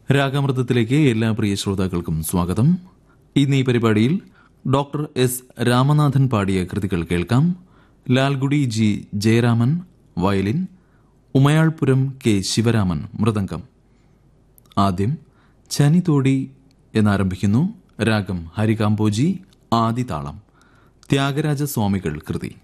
രാഗാമൃതത്തിലേക്ക് എല്ലാ പ്രിയ ശ്രോതാക്കൾക്കും സ്വാഗതം. ഇന്ന് ഈ പരിപാടിയിൽ ഡോക്ടർ എസ് രാമനാഥൻ പാടിയ കൃതികൾ കേൾക്കാം. Lalgudi G Jayaraman violin, Umayalpuram K Sivaraman mridangam. ആദ്യം ചനിതോടി എന്നാരംഭിക്കുന്നു. രാഗം ഹരികാംബോജി, ആദിതാളം. ത്യാഗരാജസ്വാമികൾ കൃതി.